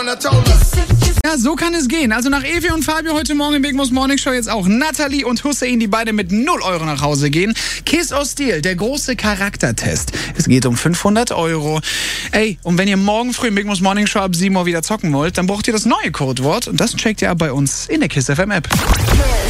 Ja, so kann es gehen. Also nach Evi und Fabio heute Morgen im Big Boss Morning Show jetzt auch Nathalie und Hussein, die beide mit 0 Euro nach Hause gehen. Kiss or Steal, der große Charaktertest. Es geht um 500 Euro. Ey, und wenn ihr morgen früh im Big Boss Morning Show ab 7 Uhr wieder zocken wollt, dann braucht ihr das neue Codewort und das checkt ihr ab bei uns in der Kiss FM App.